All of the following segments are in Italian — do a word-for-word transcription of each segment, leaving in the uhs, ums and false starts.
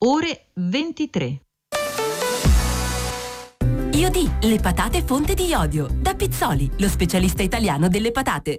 ore ventitré. Iodi, le patate fonte di iodio. Da Pizzoli, lo specialista italiano delle patate.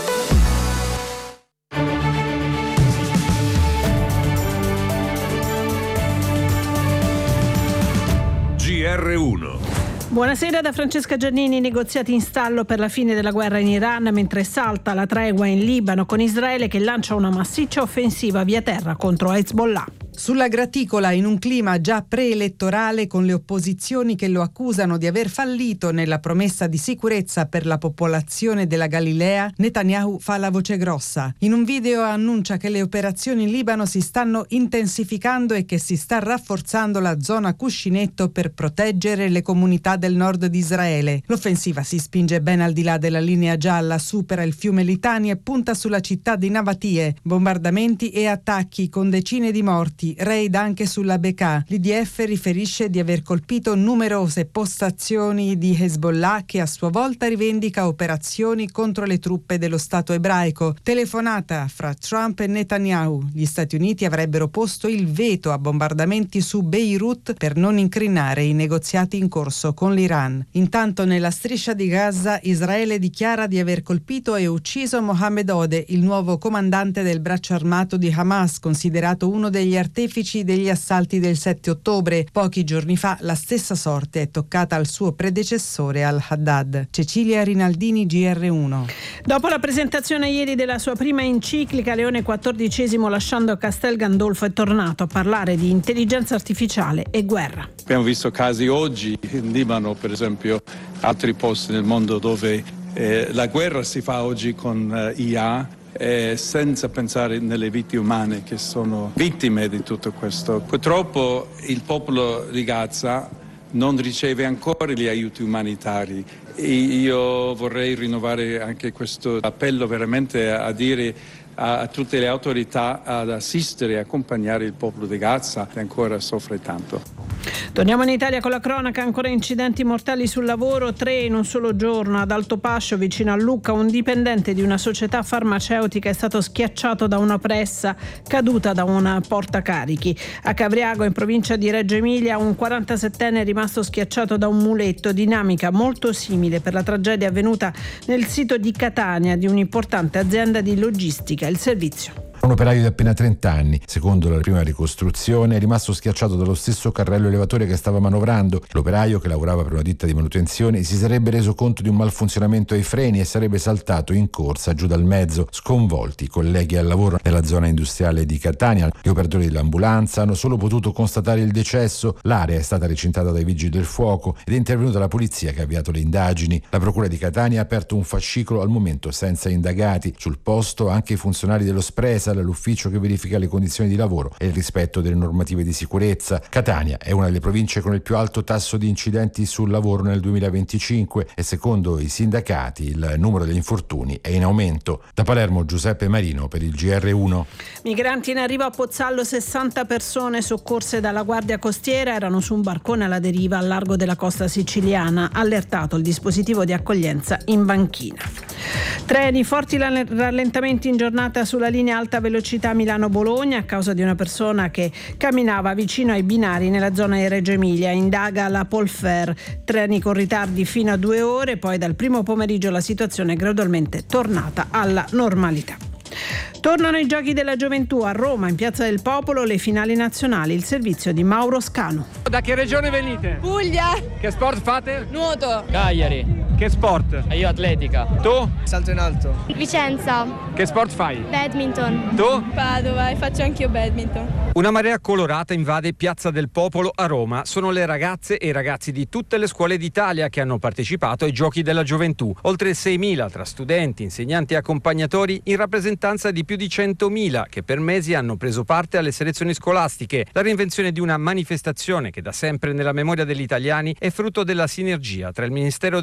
G R uno. Buonasera da Francesca Giannini. Negoziati in stallo per la fine della guerra in Iran, mentre salta la tregua in Libano con Israele che lancia una massiccia offensiva via terra contro Hezbollah. Sulla graticola, in un clima già preelettorale, con le opposizioni che lo accusano di aver fallito nella promessa di sicurezza per la popolazione della Galilea, Netanyahu fa la voce grossa. In un video annuncia che le operazioni in Libano si stanno intensificando e che si sta rafforzando la zona cuscinetto per proteggere le comunità del nord di Israele. L'offensiva si spinge ben al di là della linea gialla, supera il fiume Litani e punta sulla città di Navatie. Bombardamenti e attacchi con decine di morti. Raid anche sulla Bekaa. L'I D F riferisce di aver colpito numerose postazioni di Hezbollah, che a sua volta rivendica operazioni contro le truppe dello Stato ebraico. Telefonata fra Trump e Netanyahu. Gli Stati Uniti avrebbero posto il veto a bombardamenti su Beirut per non incrinare i negoziati in corso con l'Iran. Intanto nella striscia di Gaza Israele dichiara di aver colpito e ucciso Mohammed Ode, il nuovo comandante del braccio armato di Hamas, considerato uno degli artefici degli assalti del sette ottobre. Pochi giorni fa la stessa sorte è toccata al suo predecessore al-Haddad. Cecilia Rinaldini, G R uno. Dopo la presentazione ieri della sua prima enciclica, Leone quattordicesimo, lasciando Castel Gandolfo, è tornato a parlare di intelligenza artificiale e guerra. Abbiamo visto casi oggi in Libano, per esempio, altri posti nel mondo dove eh, la guerra si fa oggi con eh, I A, Eh, senza pensare nelle vite umane che sono vittime di tutto questo. Purtroppo il popolo di Gaza non riceve ancora gli aiuti umanitari e io vorrei rinnovare anche questo appello veramente a, a dire a, a tutte le autorità ad assistere e accompagnare il popolo di Gaza che ancora soffre tanto. Torniamo in Italia con la cronaca. Ancora incidenti mortali sul lavoro, tre in un solo giorno. Ad Altopascio, vicino a Lucca, un dipendente di una società farmaceutica è stato schiacciato da una pressa caduta da un portacarichi. A Cavriago, in provincia di Reggio Emilia, un quarantasettenne è rimasto schiacciato da un muletto. Dinamica molto simile per la tragedia avvenuta nel sito di Catania di un'importante azienda di logistica. Il servizio. Un operaio di appena trenta anni, secondo la prima ricostruzione, è rimasto schiacciato dallo stesso carrello elevatore che stava manovrando. L'operaio, che lavorava per una ditta di manutenzione, si sarebbe reso conto di un malfunzionamento ai freni e sarebbe saltato in corsa giù dal mezzo. Sconvolti i colleghi al lavoro nella zona industriale di Catania. Gli operatori dell'ambulanza hanno solo potuto constatare il decesso. L'area è stata recintata dai vigili del fuoco ed è intervenuta la polizia, che ha avviato le indagini. La procura di Catania ha aperto un fascicolo, al momento senza indagati. Sul posto anche i funzionari dello Spresa, l'ufficio che verifica le condizioni di lavoro e il rispetto delle normative di sicurezza. Catania è una delle province con il più alto tasso di incidenti sul lavoro nel duemilaventicinque e secondo i sindacati il numero degli infortuni è in aumento. Da Palermo, Giuseppe Marino per il G R uno. Migranti in arrivo a Pozzallo, sessanta persone soccorse dalla Guardia Costiera, erano su un barcone alla deriva al largo della costa siciliana. Allertato il dispositivo di accoglienza in banchina. Treni, forti rallentamenti in giornata sulla linea alta velocità Milano-Bologna a causa di una persona che camminava vicino ai binari nella zona di Reggio Emilia. Indaga la Polfer. Treni con ritardi fino a due ore, poi dal primo pomeriggio la situazione è gradualmente tornata alla normalità. Tornano i Giochi della Gioventù a Roma, in Piazza del Popolo, le finali nazionali. Il servizio di Mauro Scanu. Da che regione venite? Puglia. Che sport fate? Nuoto. Cagliari. Che sport? Io atletica. Tu? Salto in alto. Vicenza. Che sport fai? Badminton. Tu? Padova e faccio anch'io badminton. Una marea colorata invade Piazza del Popolo a Roma. Sono le ragazze e i ragazzi di tutte le scuole d'Italia che hanno partecipato ai Giochi della Gioventù. Oltre seimila tra studenti, insegnanti e accompagnatori, in rappresentanza di più di centomila che per mesi hanno preso parte alle selezioni scolastiche. La reinvenzione di una manifestazione che da sempre nella memoria degli italiani è frutto della sinergia tra il Ministero dell'Istruzione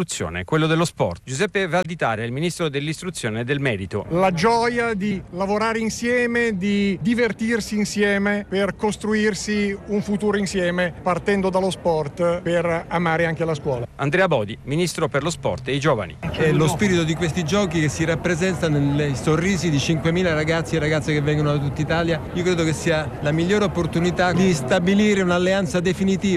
dell'istruzione e quello dello sport. Giuseppe Valditara è il ministro dell'istruzione e del merito. La gioia di lavorare insieme, di divertirsi insieme per costruirsi un futuro insieme, partendo dallo sport per amare anche la scuola. Andrea Bodi, ministro per lo sport e i giovani. È lo spirito di questi giochi che si rappresenta nei sorrisi di cinquemila ragazzi e ragazze che vengono da tutta Italia. Io credo che sia la migliore opportunità di stabilire un'alleanza definitiva